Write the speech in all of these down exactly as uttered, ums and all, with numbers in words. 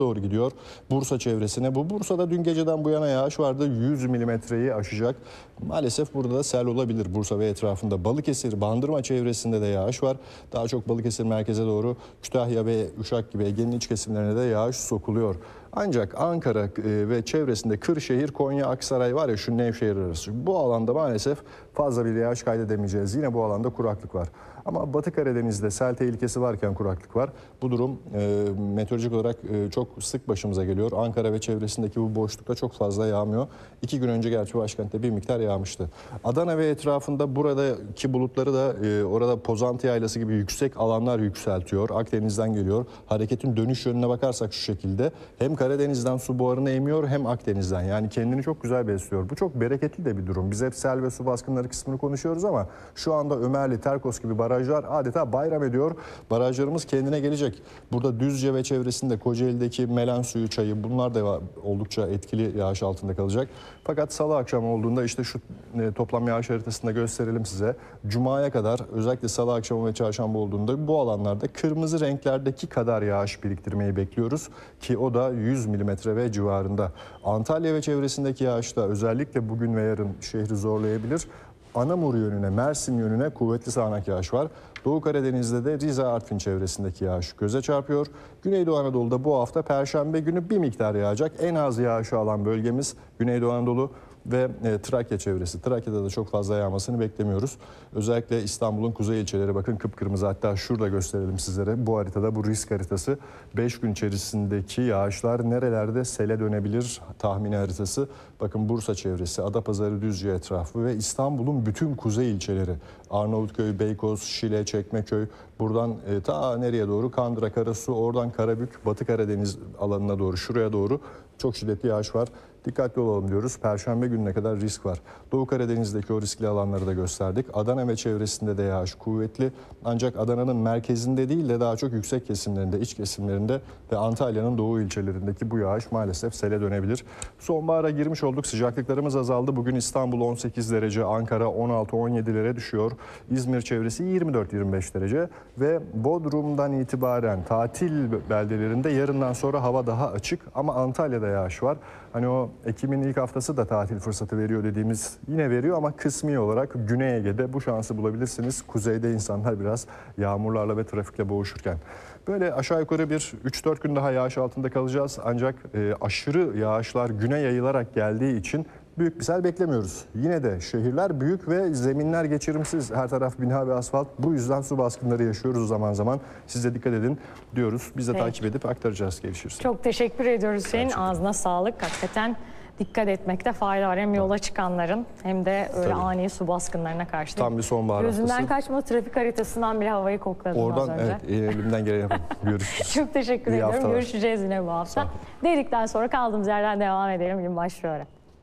doğru gidiyor. Bursa çevresine. Bu Bursa'da dün geceden bu yana yağış vardı. yüz milimetreyi aşacak. Maalesef burada da sel olabilir Bursa ve etrafında. Balıkesir, Bandırma çevresinde de yağış var. Daha çok Balıkesir merkeze doğru Kütahya ve Uşak gibi Ege'nin iç kesimlerine de yağış sokuluyor. Ancak Ankara ve çevresinde Kırşehir, Konya, Aksaray var ya şu Nevşehir arası. Bu alanda maalesef fazla bir yağış kaydedemeyeceğiz. Yine bu alanda kuraklık var. Ama Batı Karadeniz'de sel tehlikesi varken kuraklık var. Bu durum e, meteorolojik olarak e, çok sık başımıza geliyor. Ankara ve çevresindeki bu boşlukta çok fazla yağmıyor. İki gün önce gerçi başkentte bir miktar yağmıştı. Adana ve etrafında buradaki bulutları da e, orada Pozantı Yaylası gibi yüksek alanlar yükseltiyor. Akdeniz'den geliyor. Hareketin dönüş yönüne bakarsak şu şekilde hem Karadeniz'den su buharını emiyor hem Akdeniz'den. Yani kendini çok güzel besliyor. Bu çok bereketli de bir durum. Biz hep sel ve su baskınları kısmını konuşuyoruz ama şu anda Ömerli, Terkos gibi barajlar adeta bayram ediyor. Barajlarımız kendine gelecek. Burada Düzce ve çevresinde Kocaeli'deki Melen suyu, çayı bunlar da oldukça etkili yağış altında kalacak. Fakat salı akşamı olduğunda işte şu toplam yağış haritasında gösterelim size. Cuma'ya kadar özellikle salı akşamı ve çarşamba olduğunda bu alanlarda kırmızı renklerdeki kadar yağış biriktirmeyi bekliyoruz. Ki o da yüz milimetre ve civarında. Antalya ve çevresindeki yağışta özellikle bugün ve yarın şehri zorlayabilir. Anamur yönüne, Mersin yönüne kuvvetli sağanak yağış var. Doğu Karadeniz'de de Rize, Artvin çevresindeki yağış göze çarpıyor. Güneydoğu Anadolu'da bu hafta Perşembe günü bir miktar yağacak. En az yağışı alan bölgemiz Güneydoğu Anadolu ve e, Trakya çevresi. Trakya'da da çok fazla yağmasını beklemiyoruz. Özellikle İstanbul'un kuzey ilçeleri bakın kıpkırmızı. Hatta şurada gösterelim sizlere. Bu haritada bu risk haritası. beş gün içerisindeki yağışlar nerelerde sele dönebilir tahmini haritası. Bakın Bursa çevresi, Adapazarı, Düzce etrafı ve İstanbul'un bütün kuzey ilçeleri. Arnavutköy, Beykoz, Şile, Çekmeköy. Buradan e, ta nereye doğru? Kandıra, Karasu, oradan Karabük, Batı Karadeniz alanına doğru, şuraya doğru çok şiddetli yağış var. Dikkatli olalım diyoruz. Perşembe gününe kadar risk var. Doğu Karadeniz'deki o riskli alanları da gösterdik. Adana ve çevresinde de yağış kuvvetli. Ancak Adana'nın merkezinde değil de daha çok yüksek kesimlerinde, iç kesimlerinde ve Antalya'nın doğu ilçelerindeki bu yağış maalesef sele dönebilir. Sonbahara girmiş olduk. Sıcaklıklarımız azaldı. Bugün İstanbul on sekiz derece, Ankara on altı on yedilere düşüyor. İzmir çevresi yirmi dört yirmi beş derece ve Bodrum'dan itibaren tatil beldelerinde yarından sonra hava daha açık ama Antalya'da yağış var. Hani o Ekim'in ilk haftası da tatil fırsatı veriyor dediğimiz yine veriyor ama kısmi olarak Güney Ege'de bu şansı bulabilirsiniz. Kuzeyde insanlar biraz yağmurlarla ve trafikle boğuşurken. Böyle aşağı yukarı bir üç dört gün daha yağış altında kalacağız. Ancak e, aşırı yağışlar güne yayılarak geldiği için büyük bir sel beklemiyoruz. Yine de şehirler büyük ve zeminler geçirimsiz. Her taraf bina ve asfalt. Bu yüzden su baskınları yaşıyoruz zaman zaman. Siz de dikkat edin diyoruz. Biz de evet, takip edip aktaracağız gelişirse. Çok teşekkür ediyoruz Hüseyin. Ağzına sağlık. Hakikaten dikkat etmekte fayda var. Hem yola çıkanların hem de öyle Tabii. ani su baskınlarına karşı. Tam bir sonbahar haftası. Gözünden kaçma, trafik haritasından bile havayı kokladım Oradan, az önce. evet, elimden geleni yapalım. Görüşürüz. Çok teşekkür İyi ediyorum. haftalar. Görüşeceğiz yine bu hafta. Dedikten sonra kaldığımız yerden devam edelim. Gün başlıyor.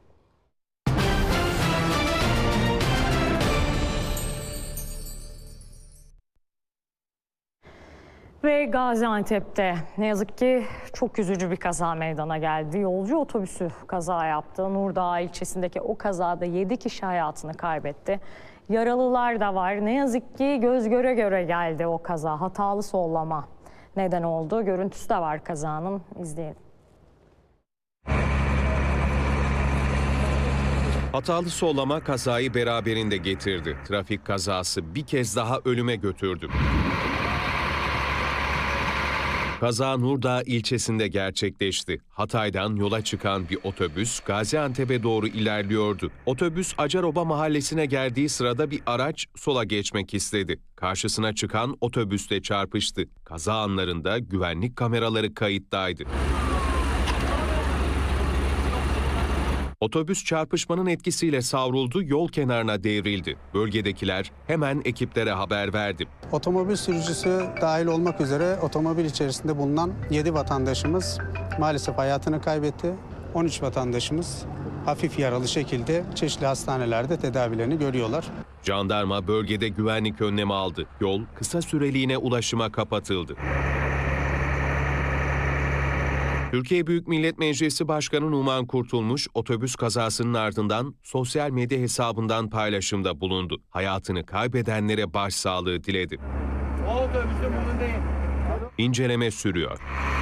Ve Gaziantep'te ne yazık ki çok üzücü bir kaza meydana geldi. Yolcu otobüsü kaza yaptı. Nurdağ ilçesindeki o kazada yedi kişi hayatını kaybetti. Yaralılar da var. Ne yazık ki göz göre göre geldi o kaza. Hatalı sollama neden oldu. Görüntüsü de var kazanın. İzleyelim. Hatalı sollama kazayı beraberinde getirdi. Trafik kazası bir kez daha ölüme götürdü. Kaza Nurdağ ilçesinde gerçekleşti. Hatay'dan yola çıkan bir otobüs Gaziantep'e doğru ilerliyordu. Otobüs Acaroba mahallesine geldiği sırada bir araç sola geçmek istedi. Karşısına çıkan otobüsle çarpıştı. Kaza anlarında güvenlik kameraları kayıttaydı. Otobüs çarpışmanın etkisiyle savruldu, yol kenarına devrildi. Bölgedekiler hemen ekiplere haber verdi. Otomobil sürücüsü dahil olmak üzere otomobil içerisinde bulunan yedi vatandaşımız maalesef hayatını kaybetti. on üç vatandaşımız hafif yaralı şekilde çeşitli hastanelerde tedavilerini görüyorlar. Jandarma bölgede güvenlik önlemi aldı. Yol kısa süreliğine ulaşıma kapatıldı. Türkiye Büyük Millet Meclisi Başkanı Numan Kurtulmuş, otobüs kazasının ardından sosyal medya hesabından paylaşımda bulundu. Hayatını kaybedenlere başsağlığı diledi. O otobüsün bunun değil. İnceleme sürüyor.